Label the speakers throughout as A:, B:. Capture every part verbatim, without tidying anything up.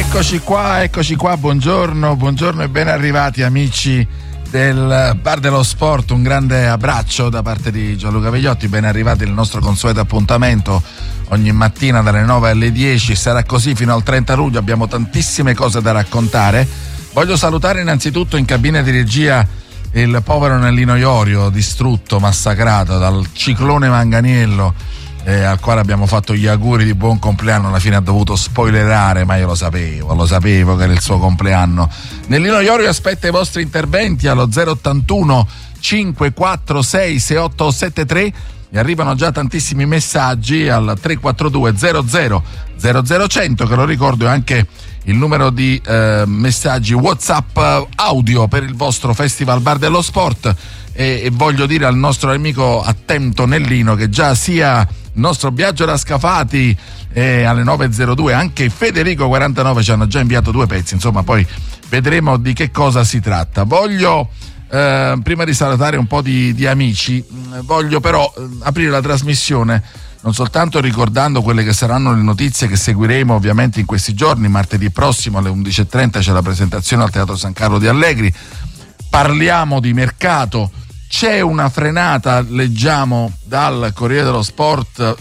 A: Eccoci qua, eccoci qua, buongiorno, buongiorno e ben arrivati amici del Bar dello Sport, un grande abbraccio da parte di Gianluca Vegliotti, ben arrivati al nostro consueto appuntamento ogni mattina dalle nove alle dieci, sarà così fino al trenta luglio, abbiamo tantissime cose da raccontare. Voglio salutare innanzitutto in cabina di regia il povero Nellino Iorio, distrutto, massacrato dal ciclone Manganiello, Eh, al quale abbiamo fatto gli auguri di buon compleanno. Alla fine ha dovuto spoilerare, ma io lo sapevo, lo sapevo che era il suo compleanno. Nellino Iorio aspetta i vostri interventi allo zero ottantuno cinquecentoquarantasei sessantaotto settantatré. E arrivano già tantissimi messaggi al tre quattro due zero zero zero zero cento, che lo ricordo è anche il numero di eh, messaggi WhatsApp audio per il vostro Festival Bar dello Sport. E, e voglio dire al nostro amico attento Nellino che già sia il nostro Biagio Rascafati e alle nove e zero due anche Federico quarantanove ci hanno già inviato due pezzi, insomma poi vedremo di che cosa si tratta. Voglio eh, prima di salutare un po' di, di amici, voglio però eh, aprire la trasmissione non soltanto ricordando quelle che saranno le notizie che seguiremo ovviamente in questi giorni. Martedì prossimo alle undici e trenta c'è la presentazione al Teatro San Carlo di Allegri, parliamo di mercato. C'è una frenata, leggiamo dal Corriere dello Sport,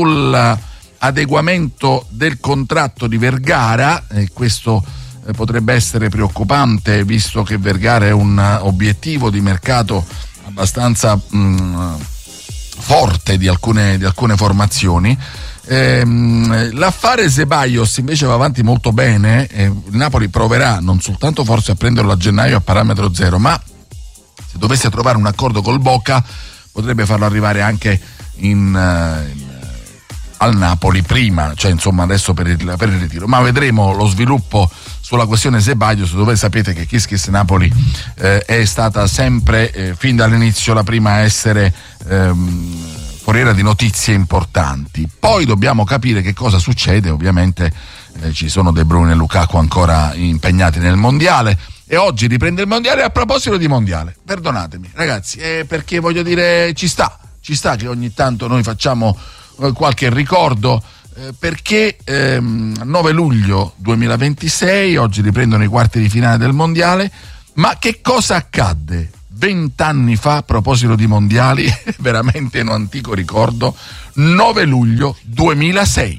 A: sull'adeguamento del contratto di Vergara, e questo eh, potrebbe essere preoccupante visto che Vergara è un obiettivo di mercato abbastanza mh, forte di alcune, di alcune formazioni. Ehm, l'affare Ceballos invece va avanti molto bene, e il Napoli proverà non soltanto forse a prenderlo a gennaio a parametro zero, ma se dovesse trovare un accordo col Boca potrebbe farlo arrivare anche in, in, al Napoli prima, cioè insomma adesso per il, per il ritiro, ma vedremo lo sviluppo sulla questione Ceballos, dove sapete che Kiss Kiss Napoli eh, è stata sempre eh, fin dall'inizio la prima a essere ehm, foriera di notizie importanti. Poi dobbiamo capire che cosa succede, ovviamente eh, ci sono De Bruyne e Lukaku ancora impegnati nel mondiale. E oggi riprende il mondiale. A proposito di mondiale, perdonatemi ragazzi, eh, perché voglio dire ci sta, ci sta che ogni tanto noi facciamo eh, qualche ricordo, eh, perché ehm, nove luglio duemilaventisei, oggi riprendono i quarti di finale del mondiale. Ma che cosa accadde vent'anni fa a proposito di mondiali? Veramente un antico ricordo. nove luglio duemilasei.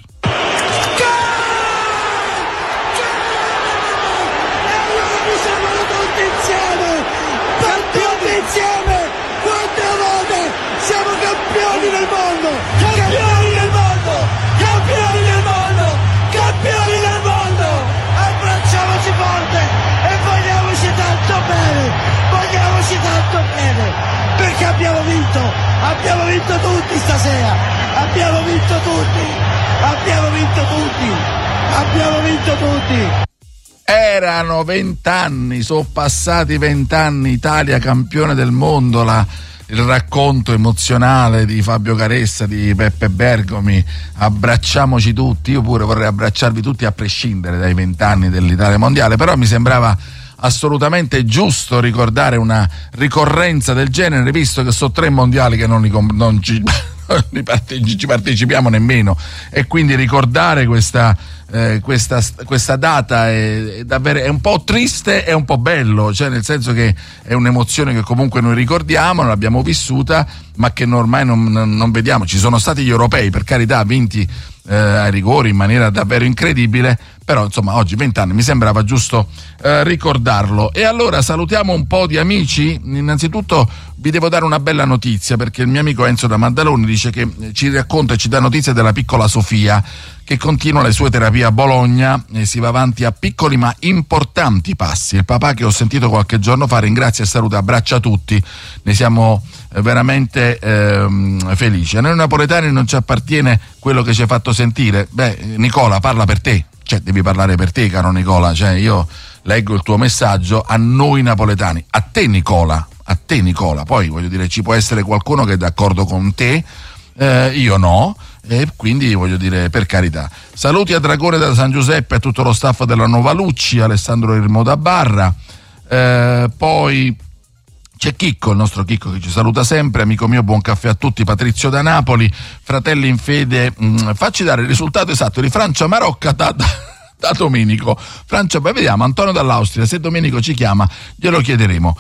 B: Perché abbiamo vinto, abbiamo vinto tutti stasera, abbiamo vinto tutti, abbiamo vinto tutti, abbiamo vinto tutti.
A: Erano vent'anni, sono passati vent'anni, Italia campione del mondo, la, il racconto emozionale di Fabio Caressa, di Peppe Bergomi, abbracciamoci tutti. Io pure vorrei abbracciarvi tutti a prescindere dai vent'anni dell'Italia mondiale, però mi sembrava assolutamente giusto ricordare una ricorrenza del genere, visto che sono tre mondiali che non, li, non ci, ci partecipiamo nemmeno, e quindi ricordare questa, eh, questa, questa data è, è davvero è un po' triste e un po' bello, cioè nel senso che è un'emozione che comunque noi ricordiamo, non l'abbiamo vissuta, ma che ormai non, non vediamo. Ci sono stati gli europei, per carità, vinti eh, ai rigori in maniera davvero incredibile, però insomma oggi vent'anni mi sembrava giusto eh, ricordarlo. E allora salutiamo un po' di amici. Innanzitutto vi devo dare una bella notizia, perché il mio amico Enzo da Maddaloni dice che ci racconta e ci dà notizie della piccola Sofia, che continua le sue terapie a Bologna e si va avanti a piccoli ma importanti passi. Il papà, che ho sentito qualche giorno fa, ringrazia e saluta, abbraccia tutti, ne siamo veramente ehm, felici. A noi napoletani non ci appartiene quello che ci hai fatto sentire. Beh, Nicola, parla per te, cioè devi parlare per te, caro Nicola, cioè io leggo il tuo messaggio, a noi napoletani, a te Nicola, a te Nicola, poi voglio dire ci può essere qualcuno che è d'accordo con te, eh, io no, e quindi voglio dire per carità. Saluti a Dragone da San Giuseppe e a tutto lo staff della Nuova Lucci, Alessandro Irmo da Barra, eh, poi c'è Chicco, il nostro Chicco, che ci saluta sempre, amico mio, buon caffè a tutti, Patrizio da Napoli, fratelli in fede, mh, facci dare il risultato esatto di Francia-Marocco da, da, da Domenico. Francia, poi vediamo, Antonio dall'Austria, se Domenico ci chiama glielo chiederemo.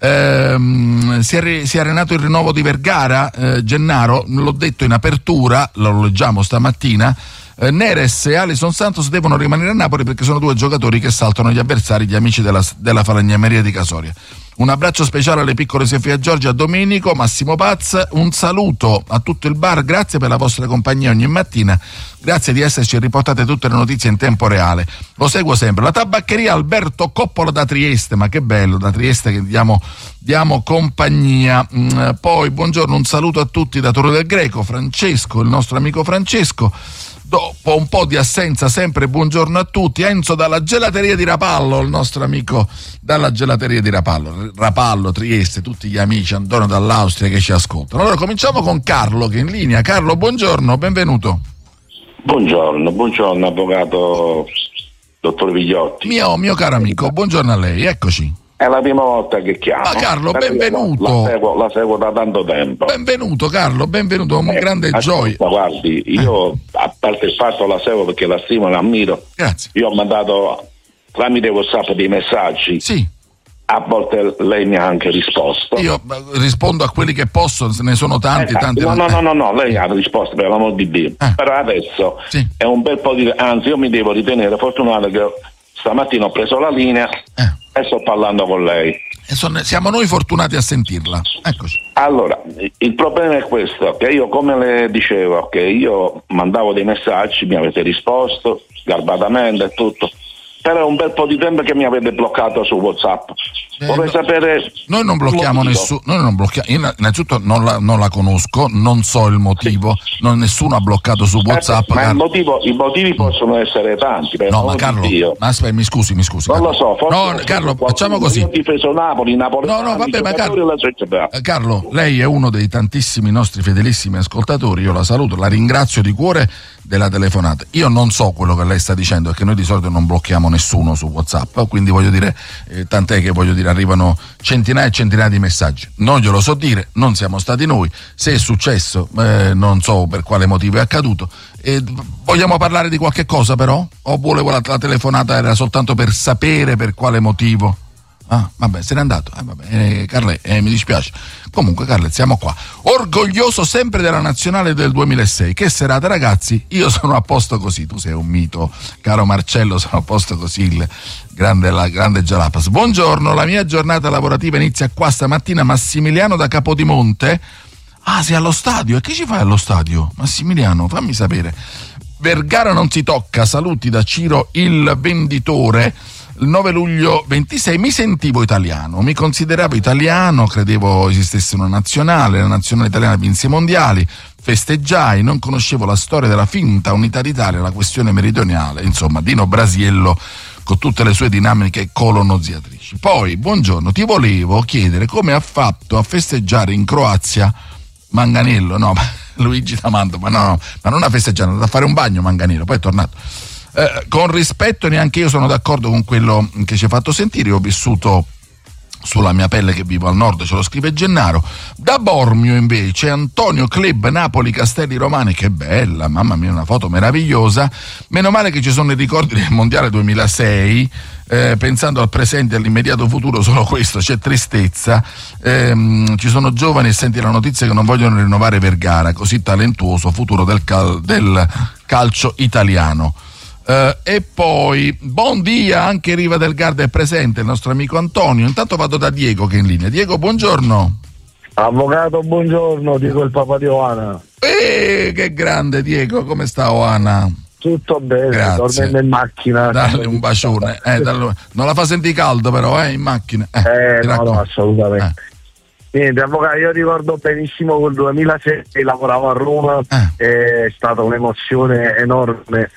A: Ehm, si, è re, si è arenato il rinnovo di Vergara, eh, Gennaro, l'ho detto in apertura, lo leggiamo stamattina. Eh, Neres e Alisson Santos devono rimanere a Napoli perché sono due giocatori che saltano gli avversari, gli amici della, della falegnameria di Casoria. Un abbraccio speciale alle piccole Sofia Giorgia, a Domenico, Massimo Paz, un saluto a tutto il bar, grazie per la vostra compagnia ogni mattina, grazie di esserci riportate tutte le notizie in tempo reale, lo seguo sempre. La tabaccheria Alberto Coppola da Trieste, ma che bello, da Trieste che diamo, diamo compagnia. Mm, poi buongiorno, un saluto a tutti da Torre del Greco, Francesco, il nostro amico Francesco. Dopo un po' di assenza, sempre buongiorno a tutti. Enzo dalla gelateria di Rapallo, il nostro amico dalla gelateria di Rapallo, Rapallo, Trieste, tutti gli amici, Antonio dall'Austria che ci ascoltano. Allora cominciamo con Carlo che è in linea. Carlo, buongiorno, benvenuto.
C: Buongiorno, buongiorno avvocato dottor Vigliotti.
A: Mio, mio caro amico, buongiorno a lei, eccoci.
C: È la prima volta che chiamo.
A: Ma Carlo,
C: Perché
A: benvenuto.
C: La, la, seguo, la seguo da tanto tempo.
A: Benvenuto Carlo, benvenuto, un
C: eh,
A: grande gioia.
C: Guardi, io eh. a parte il fatto la seguo perché la stimo e l'ammiro.
A: Grazie.
C: Io ho mandato tramite WhatsApp dei messaggi.
A: Sì.
C: A volte lei mi ha anche risposto.
A: Io rispondo a quelli che posso, ne sono tanti,
C: eh,
A: tanti.
C: No, no, no, no, no, lei ha risposto per l'amor di Dio.
A: Eh.
C: Però adesso
A: sì.
C: è un bel po' di. Anzi, io mi devo ritenere fortunato che stamattina ho preso la linea
A: eh.
C: e sto parlando con lei.
A: E sono, siamo noi fortunati a sentirla. Eccoci.
C: Allora, il problema è questo, che io come le dicevo, che io mandavo dei messaggi, mi avete risposto garbatamente e tutto, però è un bel po' di tempo che mi avete bloccato su WhatsApp. Eh, Vorrei
A: no,
C: sapere.
A: Noi non blocchiamo nessuno. Noi non blocchiamo. Innanzitutto non la, non la conosco, non so il motivo. Sì. Non, nessuno ha bloccato su WhatsApp.
C: Eh, ma il motivo, i motivi possono essere tanti.
A: No, ma Carlo, ma aspetta, mi scusi, mi scusi.
C: Non
A: Carlo.
C: lo so.
A: No, Carlo, facciamo così.
C: Io ho difeso Napoli, Napoli.
A: No, no, vabbè, ma Carlo, Carlo, lei è uno dei tantissimi nostri fedelissimi ascoltatori. Io la saluto, la ringrazio di cuore della telefonata. Io non so quello che lei sta dicendo, perché noi di solito non blocchiamo nessuno su WhatsApp, quindi voglio dire, eh, tant'è che voglio dire arrivano centinaia e centinaia di messaggi. Non glielo so dire, non siamo stati noi. Se è successo, eh, non so per quale motivo è accaduto. Eh, vogliamo parlare di qualche cosa però? O volevo la, la telefonata era soltanto per sapere per quale motivo? Ah, vabbè, se n'è andato. Ah, vabbè, eh, Carle, eh, mi dispiace. Comunque, Carle, siamo qua. Orgoglioso sempre della nazionale del duemilasei. Che serata, ragazzi. Io sono a posto così. Tu sei un mito, caro Marcello, sono a posto così. Il grande, la grande Jalapas. Buongiorno, la mia giornata lavorativa inizia qua stamattina. Massimiliano da Capodimonte. Ah, sei allo stadio. E che ci fai allo stadio? Massimiliano, fammi sapere. Vergara non si tocca. Saluti da Ciro il venditore. Il nove luglio ventisei mi sentivo italiano, mi consideravo italiano, credevo esistesse una nazionale, la nazionale italiana vinse i mondiali, festeggiai, non conoscevo la storia della finta unità d'Italia, la questione meridionale, insomma Dino Brasiello con tutte le sue dinamiche colonizzatrici. Poi, buongiorno, ti volevo chiedere come ha fatto a festeggiare in Croazia Manganello, no, Luigi D'Amando, ma no, ma non ha festeggiato, è andato a fare un bagno Manganello, poi è tornato. Eh, con rispetto, neanche io sono d'accordo con quello che ci ha fatto sentire. Io ho vissuto sulla mia pelle che vivo al nord, ce lo scrive Gennaro. Da Bormio invece Antonio Club Napoli Castelli Romani, che bella, mamma mia, una foto meravigliosa. Meno male che ci sono i ricordi del mondiale duemilasei, eh, pensando al presente e all'immediato futuro solo questo, c'è tristezza. Eh, ci sono giovani e senti la notizia che non vogliono rinnovare Vergara, così talentuoso futuro del, cal- del calcio italiano. Uh, e poi buon dia, anche Riva del Garda è presente, il nostro amico Antonio. Intanto vado da Diego che è in linea. Diego, buongiorno.
D: Avvocato, buongiorno, dico il papà di Oana.
A: Eh, che grande Diego, come sta Oana?
D: Tutto bene,
A: grazie.
D: Tornando in macchina.
A: Dalle un bacione, eh, dalle... non la fa sentire caldo però, eh, in macchina.
D: Eh, eh no, no, assolutamente. Eh. Niente, avvocato, io ricordo benissimo quel duemilasei, lavoravo a Roma, eh. è stata un'emozione enorme.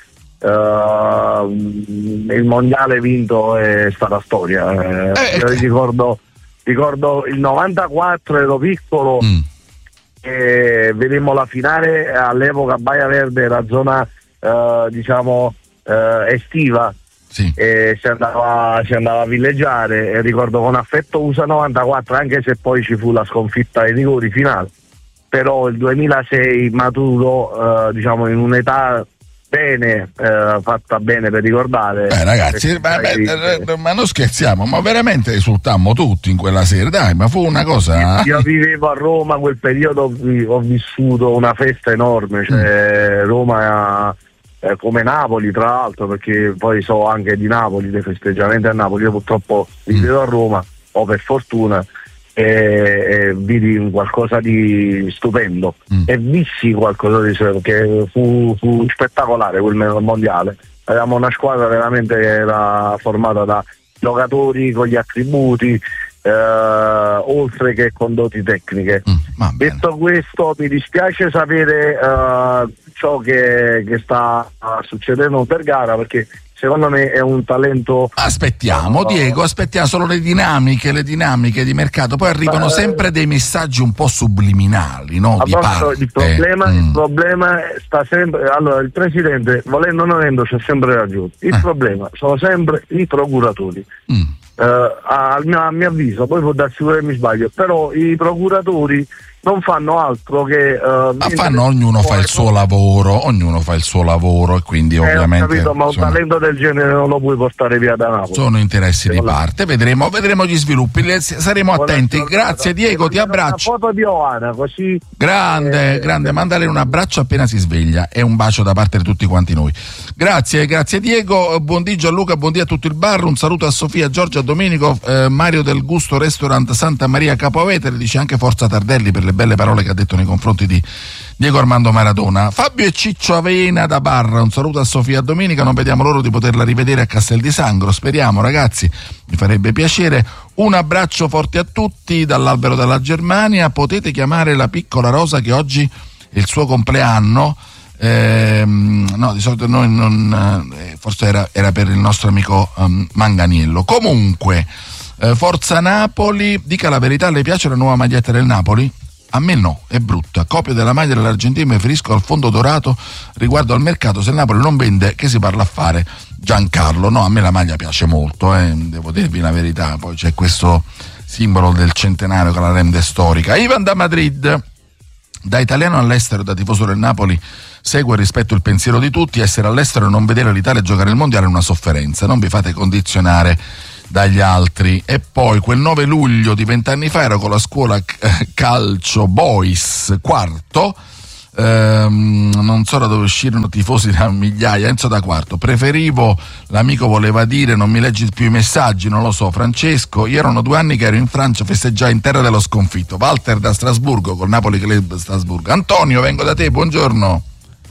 D: Uh, il mondiale vinto è stata storia. Eh, eh, ricordo, ricordo il novantaquattro, ero piccolo mm. e vedemmo la finale all'epoca. Baia Verde era zona uh, diciamo uh, estiva, sì. E si andava, si andava a villeggiare e ricordo con affetto U S A novantaquattro, anche se poi ci fu la sconfitta ai rigori finale, però il duemilasei maturo, uh, diciamo in un'età bene, eh, fatta bene per ricordare.
A: Beh ragazzi, beh, beh, ma non scherziamo, ma veramente esultammo tutti in quella sera, dai, ma fu una cosa.
D: Io vivevo a Roma quel periodo, ho vissuto una festa enorme, cioè mm. Roma eh, come Napoli tra l'altro, perché poi so anche di Napoli, dei festeggiamenti a Napoli. Io purtroppo vivevo mm. a Roma, o per fortuna, e, e vidi qualcosa di stupendo mm. e vissi qualcosa di che fu, fu spettacolare quel mondiale. Avevamo una squadra veramente che era formata da giocatori con gli attributi eh, oltre che con doti tecniche. Mm, detto questo, mi dispiace sapere uh, ciò che, che sta succedendo per gara, perché secondo me è un talento.
A: Aspettiamo, Diego, aspettiamo solo le dinamiche, le dinamiche di mercato. Poi arrivano Ma, sempre dei messaggi un po' subliminali, no? Di parte.
D: Il problema, mm. il problema sta sempre. Allora, il presidente, volendo o non volendo, c'è sempre ragione. Il eh. problema sono sempre i procuratori. Mm. Uh, a, a mio avviso, poi può darsi pure che mi sbaglio, però i procuratori non fanno altro che uh,
A: ma fanno, ognuno fa il suo lavoro, ognuno fa il suo lavoro e quindi eh, ovviamente ho
D: capito, ma un sono, talento del genere non lo puoi portare via da Napoli.
A: Sono interessi di parte, vedremo, vedremo gli sviluppi, saremo attenti. Grazie Diego, ti abbraccio.
D: Una foto di Oana, così
A: grande, eh, grande, mandale un abbraccio appena si sveglia e un bacio da parte di tutti quanti noi. Grazie, grazie Diego, buondì Gianluca, buondì a tutto il bar, un saluto a Sofia, Giorgia, Domenico, eh, Mario del Gusto Restaurant Santa Maria Capovetere, dice anche Forza Tardelli per le belle parole che ha detto nei confronti di Diego Armando Maradona. Fabio e Ciccio Avena da Barra, un saluto a Sofia Domenica, non vediamo l'ora di poterla rivedere a Castel di Sangro, speriamo ragazzi, mi farebbe piacere. Un abbraccio forte a tutti dall'Albero della Germania, potete chiamare la piccola Rosa che oggi è il suo compleanno. Eh, no, di solito noi non eh, forse era, era per il nostro amico um, Manganiello. Comunque eh, Forza Napoli, dica la verità, le piace la nuova maglietta del Napoli? A me no, è brutta. Copia della maglia dell'Argentina, preferisco al fondo dorato. Riguardo al mercato, se il Napoli non vende, che si parla a fare? Giancarlo, no, a me la maglia piace molto, eh, devo dirvi la verità. Poi c'è questo simbolo del centenario che la rende storica. Ivan da Madrid, da italiano all'estero, da tifoso del Napoli, segue e rispetto il pensiero di tutti. Essere all'estero e non vedere l'Italia giocare il mondiale è una sofferenza, non vi fate condizionare dagli altri. E poi quel nove luglio di vent'anni fa ero con la scuola calcio Boys quarto, ehm, non so da dove uscirono tifosi da migliaia. Enzo da quarto, preferivo, l'amico voleva dire non mi leggi più i messaggi, non lo so. Francesco, io erano due anni che ero in Francia, festeggiai in terra dello sconfitto. Walter da Strasburgo, col Napoli Club Strasburgo. Antonio, vengo da te, buongiorno.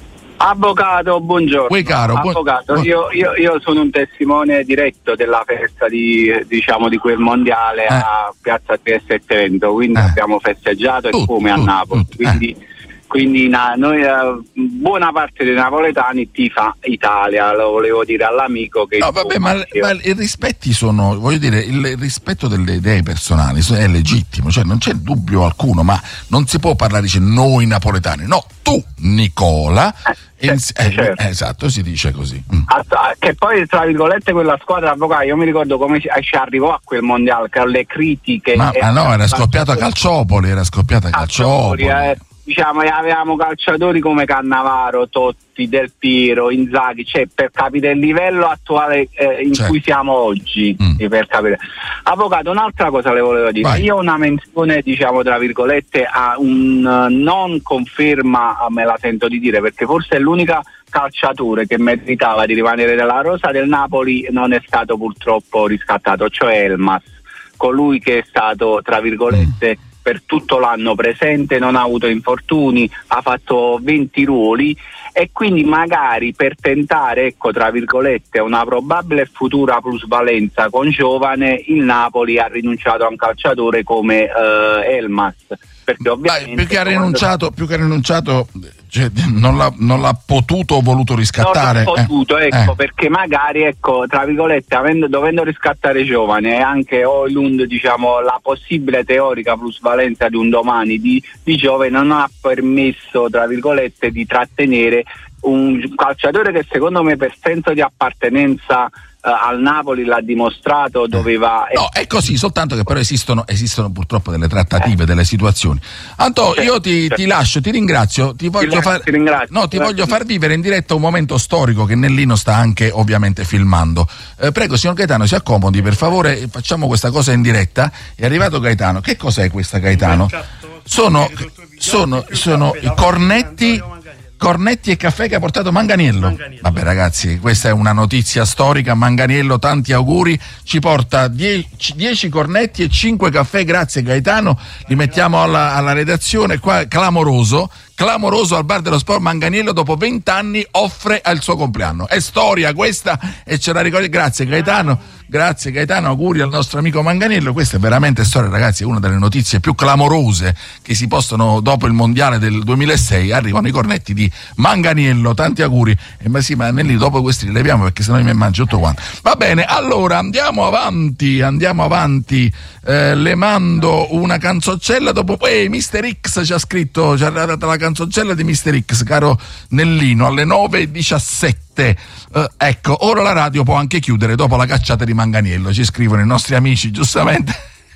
E: Avvocato, buongiorno.
A: Uè, caro,
E: Avvocato,
A: buon...
E: io, io, io sono un testimone diretto della festa di, diciamo, di quel mondiale eh. a Piazza Trieste Trento, quindi eh. abbiamo festeggiato
A: tutti,
E: e come
A: tutti,
E: a Napoli,
A: tutti,
E: quindi,
A: eh.
E: quindi na, noi, uh, buona parte dei napoletani tifa Italia, lo volevo dire all'amico che...
A: No, vabbè, ma, ma i rispetti sono, voglio dire, il rispetto delle idee personali è legittimo, cioè non c'è dubbio alcuno, ma non si può parlare, dice noi napoletani, no, tu Nicola... Eh. Ins- eh, certo. eh, esatto, si dice così. Mm.
E: Che poi tra virgolette quella squadra, avvocato, io mi ricordo come ci arrivò a quel mondiale, che le critiche.
A: Ma, ma no, era scoppiato a Calciopoli, era scoppiata a Calciopoli.
E: Calciopoli eh, diciamo, avevamo calciatori come Cannavaro, Totti, Del Piero, Inzaghi, cioè per capire il livello attuale eh, in certo. cui siamo oggi. Mm. Per capire. Avvocato, un'altra cosa le volevo dire. Vai. Io ho una menzione, diciamo, tra virgolette, a un uh, non conferma, me la sento di dire, perché forse è l'unica calciatore che meritava di rimanere nella rosa del Napoli, non è stato purtroppo riscattato, cioè Elmas, colui che è stato, tra virgolette, mm. per tutto l'anno presente, non ha avuto infortuni, ha fatto venti ruoli e quindi magari per tentare, ecco, tra virgolette, una probabile futura plusvalenza con giovane, il Napoli ha rinunciato a un calciatore come eh, Elmas. Perché ovviamente
A: Beh, più che ha rinunciato, più che ha rinunciato cioè, non, l'ha, non l'ha potuto o voluto riscattare.
E: Non l'ha potuto,
A: eh.
E: ecco,
A: eh.
E: perché magari, ecco, tra virgolette, avendo, dovendo riscattare giovane e anche Højlund, diciamo, la possibile teorica plusvalenza di un domani di, di giovane non ha permesso, tra virgolette, di trattenere un calciatore che secondo me per senso di appartenenza al Napoli l'ha dimostrato, doveva...
A: No, è così, soltanto che però esistono, esistono purtroppo delle trattative, eh. delle situazioni. Anto, sì, io ti, sì. ti lascio, ti ringrazio, ti voglio, ti far...
E: ti ringrazio,
A: no, ti voglio far vivere in diretta un momento storico che Nellino sta anche ovviamente filmando. Eh, prego, signor Gaetano, si accomodi per favore, facciamo questa cosa in diretta. È arrivato Gaetano, che cos'è questa, Gaetano? Sono, sono, sono i cornetti... Cornetti e caffè che ha portato Manganiello. Manganiello. Vabbè ragazzi, questa è una notizia storica. Manganiello, tanti auguri, ci porta dieci cornetti e cinque caffè, grazie Gaetano, li mettiamo alla, alla redazione qua, clamoroso. Clamoroso al bar dello sport. Manganiello dopo vent'anni offre al suo compleanno. È storia questa e ce la ricordi. Grazie Gaetano, grazie Gaetano, auguri al nostro amico Manganiello. Questa è veramente storia, ragazzi, è una delle notizie più clamorose che si possono dopo il mondiale del duemilasei. Arrivano i cornetti di Manganiello, tanti auguri. E ma sì, ma Nelly, dopo questi li leviamo perché sennò mi mangio tutto quanto. Va bene, allora andiamo avanti, andiamo avanti. Eh, le mando una canzoncella dopo. Ehi, mister X ci ha scritto, ci è arrivata la canzoncella di mister X, caro Nellino, alle nove e diciassette. Eh, ecco, ora la radio può anche chiudere dopo la cacciata di Manganiello, ci scrivono i nostri amici, giustamente.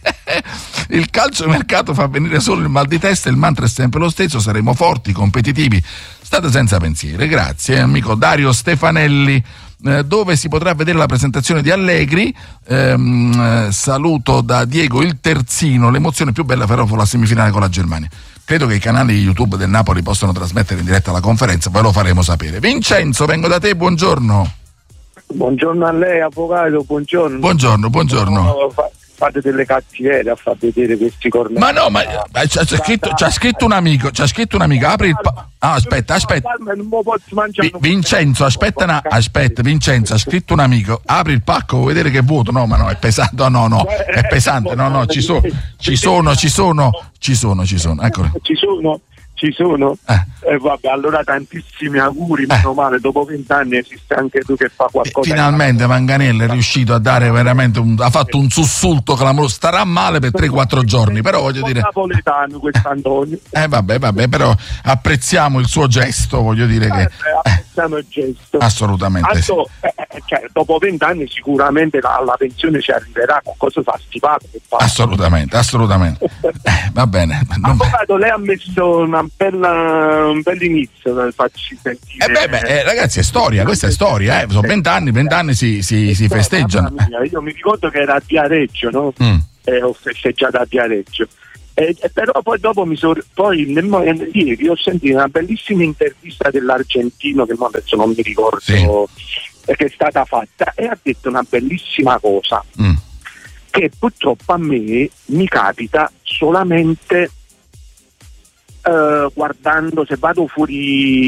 A: Il calciomercato fa venire solo il mal di testa, il mantra è sempre lo stesso, saremo forti, competitivi, state senza pensieri. Grazie amico Dario Stefanelli. Eh, dove si potrà vedere la presentazione di Allegri. Ehm, eh, saluto da Diego il Terzino. L'emozione più bella però fu la semifinale con la Germania. Credo che i canali YouTube del Napoli possano trasmettere in diretta la conferenza, poi lo faremo sapere. Vincenzo, vengo da te, buongiorno.
D: Buongiorno a lei, avvocato, buongiorno.
A: Buongiorno, buongiorno.
D: No, fa, fate delle cattiverie a far vedere questi cornetti.
A: Ma no, ma c'ha, c'ha, scritto, c'ha scritto un amico, c'ha scritto un amico, apri il pa- ah, aspetta, aspetta. Vi, Vincenzo, aspetta, una, aspetta, Vincenzo, ha scritto un amico, apri il pacco, vuoi vedere che è vuoto? No, ma no, è pesante, no, no, è pesante, no, no, ci sono, ci sono, ci sono, ci sono, ci sono, eccolo.
D: Ci sono. Ci sono? Eh. Eh, vabbè, allora tantissimi auguri, meno eh. male, dopo vent'anni esiste anche tu che fa qualcosa.
A: Finalmente Manganiello è riuscito a dare veramente un, ha fatto un sussulto clamoroso, starà male per tre quattro giorni, però voglio dire
D: napoletano quest'Antonio.
A: Eh vabbè, vabbè, però apprezziamo il suo gesto, voglio dire che
D: eh, apprezziamo il gesto.
A: Assolutamente.
D: Tanto, sì. eh, cioè, dopo vent'anni sicuramente la, la pensione ci arriverà, qualcosa fa stipato.
A: Assolutamente, assolutamente. eh, va bene. Non
D: Avvocato, lei ha messo una bella, un bel inizio per farci sentire.
A: Eh beh, beh eh, ragazzi, è storia, questa è storia, eh. Sono vent'anni, vent'anni si, si, si festeggiano.
D: Mia, io mi ricordo che era a Viareggio, no? Mm. Eh, ho festeggiato a Viareggio. Eh, però poi dopo mi sono poi nel, nel, ieri ho sentito una bellissima intervista dell'argentino che adesso non mi ricordo sì. che è stata fatta e ha detto una bellissima cosa mm. che purtroppo a me mi capita solamente Uh, guardando se vado fuori